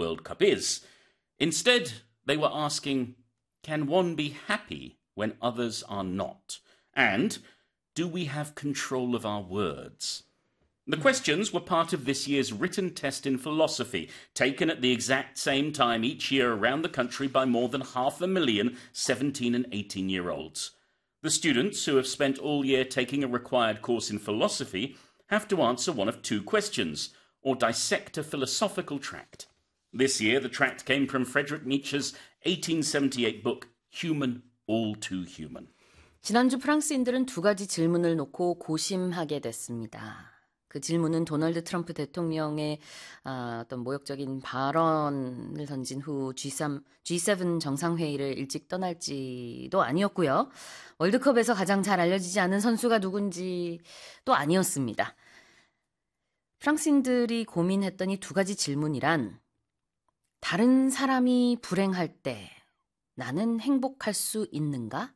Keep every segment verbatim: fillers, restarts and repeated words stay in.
World Cup is. Instead, they were asking, can one be happy when others are not? And do we have control of our words? The questions were part of this year's written test in philosophy, taken at the exact same time each year around the country by more than half a million seventeen and eighteen-year-olds. The students, who have spent all year taking a required course in philosophy, have to answer one of two questions, or dissect a philosophical tract. This year, the tract came from Friedrich Nietzsche's eighteen seventy-eight book, Human, All Too Human. 지난주 프랑스인들은 두 가지 질문을 놓고 고심하게 됐습니다. 그 질문은 도널드 트럼프 대통령의 아, 어떤 모욕적인 발언을 던진 후 지삼, 지세븐 정상회의를 일찍 떠날지도 아니었고요. 월드컵에서 가장 잘 알려지지 않은 선수가 누군지도 아니었습니다. 프랑스인들이 고민했던 이 두 가지 질문이란 다른 사람이 불행할 때 나는 행복할 수 있는가?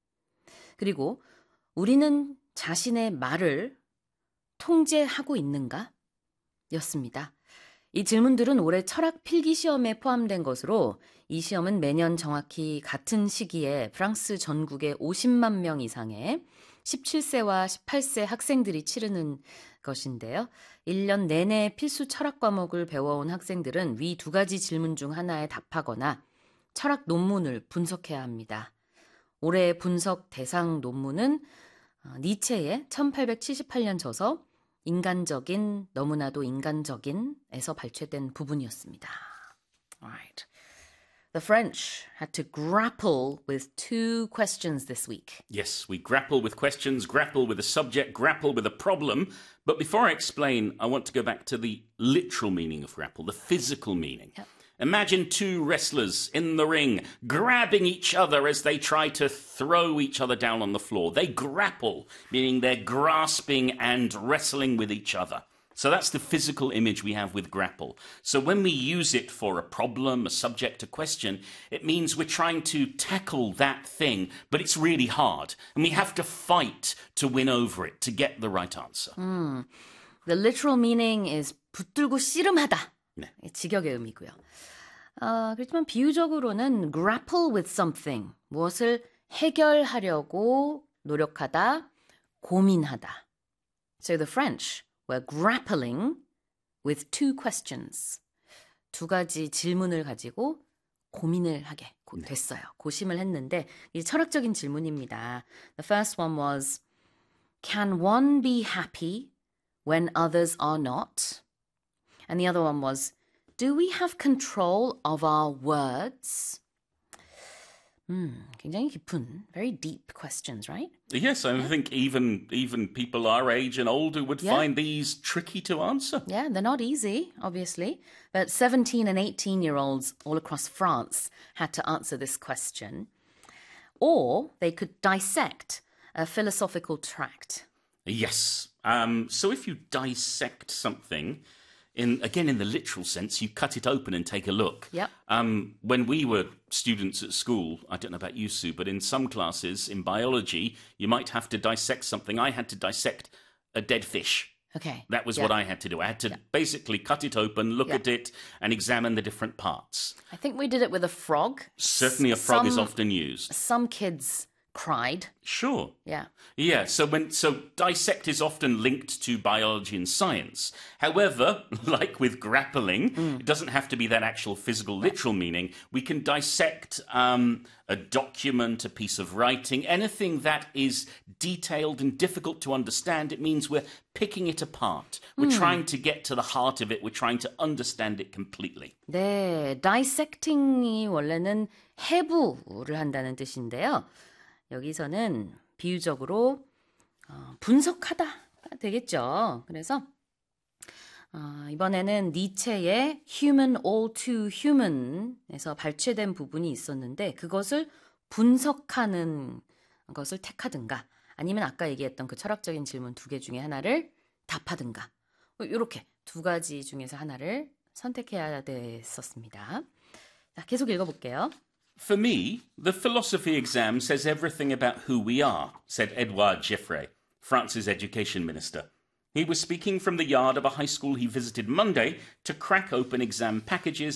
그리고 우리는 자신의 말을 통제하고 있는가? 였습니다. 이 질문들은 올해 철학 필기 시험에 포함된 것으로 이 시험은 매년 정확히 같은 시기에 프랑스 전국의 오십만 명 이상의 십칠 세와 십팔 세 학생들이 치르는 것인데요. 일 년 내내 필수 철학 과목을 배워온 학생들은 위 두 가지 질문 중 하나에 답하거나 철학 논문을 분석해야 합니다. 올해 분석 대상 논문은 니체의 천팔백칠십팔 년 저서 인간적인, 너무나도 인간적인에서 발췌된 부분이었습니다. Alright. The French had to grapple with two questions this week. Yes, we grapple with questions, grapple with a subject, grapple with a problem. But before I explain, I want to go back to the literal meaning of grapple, the physical meaning. Yep. Imagine two wrestlers in the ring, grabbing each other as they try to throw each other down on the floor. They grapple, meaning they're grasping and wrestling with each other. So that's the physical image we have with grapple. So when we use it for a problem, a subject, a question, it means we're trying to tackle that thing, but it's really hard. And we have to fight to win over it, to get the right answer. 음, the literal meaning is 붙들고 씨름하다. 네. 직역의 의미고요. 어, 그렇지만 비유적으로는 grapple with something, 무엇을 해결하려고 노력하다, 고민하다. So the French were grappling with two questions. 두 가지 질문을 가지고 고민을 하게 됐어요. 고심을 했는데 이 철학적인 질문입니다. The first one was, can one be happy when others are not? And the other one was, do we have control of our words? 음, 굉장히 깊은, very deep questions, right? Yes, I yeah. think even even people our age and older would yeah. find these tricky to answer. Yeah, they're not easy, obviously. But seventeen and eighteen-year-olds all across France had to answer this question. Or they could dissect a philosophical tract. Yes. Um, so if you dissect something, in again, in the literal sense, you cut it open and take a look. Yep. Um, when we were students at school, I don't know about you, Sue, but in some classes, in biology, you might have to dissect something. I had to dissect a dead fish. Okay. That was yeah. what I had to do. I had to yeah. basically cut it open, look yeah. at it, and examine the different parts. I think we did it with a frog. Certainly a frog some, is often used. Some kids cried. Sure. Yeah. Yeah, so when so dissect is often linked to biology and science. However, like with grappling, mm. it doesn't have to be that actual physical, literal meaning. We can dissect um, a document, a piece of writing, anything that is detailed and difficult to understand. It means we're picking it apart. We're mm. trying to get to the heart of it. We're trying to understand it completely. 네, dissecting이 원래는 해부를 한다는 뜻인데요. 여기서는 비유적으로 어, 분석하다가 되겠죠. 그래서 어, 이번에는 니체의 Human, All Too Human에서 발췌된 부분이 있었는데 그것을 분석하는 것을 택하든가 아니면 아까 얘기했던 그 철학적인 질문 두 개 중에 하나를 답하든가 이렇게 두 가지 중에서 하나를 선택해야 됐었습니다. 자, 계속 읽어볼게요. For me, the philosophy exam says everything about who we are, said Edouard Geoffrey, France's education minister. He was speaking from the yard of a high school he visited Monday to crack open exam packages